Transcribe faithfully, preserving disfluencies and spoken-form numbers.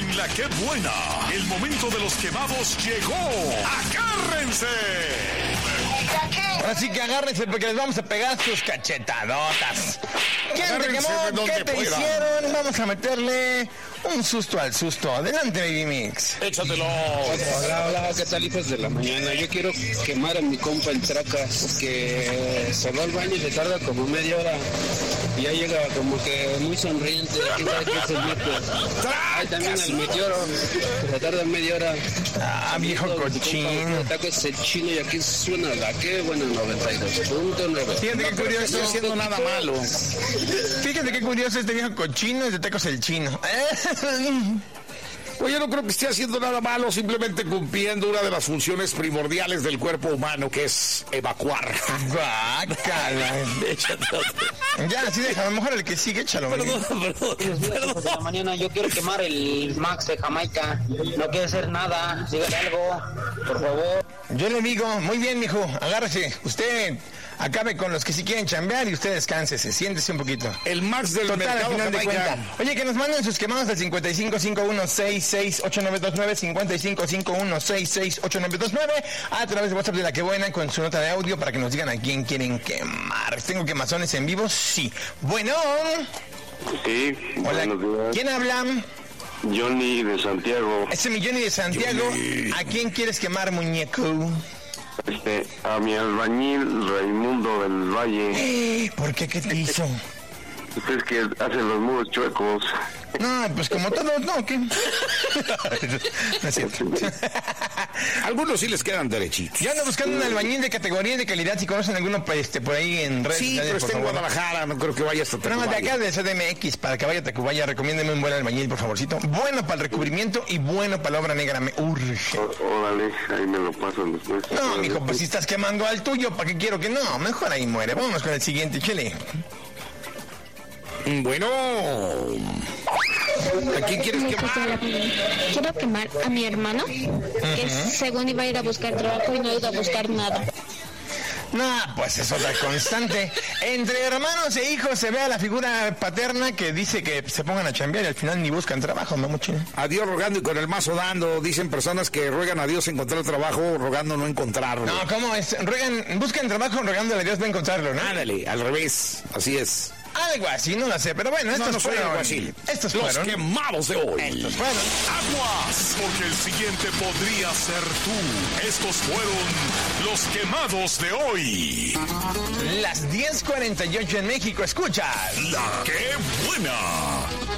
En La Qué Buena, el momento de los quemados llegó. ¡Agárrense! Así que agárrense porque les vamos a pegar sus cachetadotas. ¿Quién te quemó? ¿Qué te pueda. hicieron? Vamos a meterle un susto al susto. Adelante, Baby Mix. Échatelo. Hola, hola, ¿qué tal, hijos de la mañana? Yo quiero quemar a mi compa el Tracas, que se va al baño y se tarda como media hora. Y ya llega como que muy sonriente. ¿Quién sabe qué se mete? Hay también el Meteoro, que se tarda media hora. Ah, viejo cochino. El Taco es el chino y aquí suena La Qué Buena noventa y dos punto nueve. Fíjate qué curioso. No estoy haciendo nada malo. Fíjate qué curioso este viejo cochino es de Tacos el Chino. Pues yo no creo que esté haciendo nada malo, simplemente cumpliendo una de las funciones primordiales del cuerpo humano, que es evacuar. Guácala. Ya, así deja, a lo mejor el que sigue, échalo. Perdón, perdón, perdón. De la mañana yo quiero quemar el Max de Jamaica. No quiere hacer nada, dígale algo, por favor. Yo le digo, muy bien, mijo, agárrese. Usted acabe con los que sí quieren chambear y usted descánsese, siéntese un poquito. El Max del Total, mercado al final de Jamaica. cuenta. Oye, que nos manden sus quemados al cincuenta y cinco cincuenta y uno sesenta y seis ochenta y nueve veintinueve, cincuenta y cinco cincuenta y uno sesenta y seis ochenta y nueve veintinueve, a través de WhatsApp de La Qué Buena con su nota de audio para que nos digan a quién quieren quemar. ¿Tengo quemazones en vivo? Sí. Bueno. Sí, Hola. buenos días. ¿Quién habla? Johnny de Santiago. Ese es mi Johnny de Santiago. Johnny. ¿A quién quieres quemar, muñeco? Este, a mi albañil Raimundo del Valle. ¿Por qué? ¿Qué te hizo? Usted es que hace los muros chuecos. No, pues como todos, ¿no? ¿Qué? No es cierto. Algunos sí les quedan derechitos. Yo ando buscando un albañil de categoría y de calidad. Si conocen alguno, pues, este, por ahí en redes Sí, sociales, pero por está en favor. Guadalajara, no creo que vaya hasta Nada más de acá de C D M X, para que vaya a Tacubaya, recomiéndeme un buen albañil, por favorcito. Bueno para el recubrimiento y bueno para la obra negra, me urge. Ó- Órale, ahí me lo pasan después. No, mijo, pues si estás quemando al tuyo, ¿para qué quiero que no? Mejor ahí muere. Vámonos con el siguiente, chile. Bueno, ¿a quién quieres quemar? Quiero quemar a mi hermano, que según iba a ir a buscar trabajo y no ha ido a buscar nada. No, pues es otra constante. Entre hermanos e hijos se ve a la figura paterna que dice que se pongan a chambear y al final ni buscan trabajo, ¿no, chile? A Dios rogando y con el mazo dando. Dicen personas que ruegan a Dios encontrar trabajo, rogando no encontrarlo. No, ¿cómo es? Ruegan, buscan trabajo rogándole a Dios va a encontrarlo, ¿no? Ándale, al revés, así es. Algo así, no lo sé, pero bueno, estos No, no soy fueron. algo así. Estos Los fueron. quemados de hoy. Estos fueron. Aguas, porque el siguiente podría ser tú. Estos fueron los quemados de hoy. Las diez cuarenta y ocho en México, escuchas. La Qué Buena.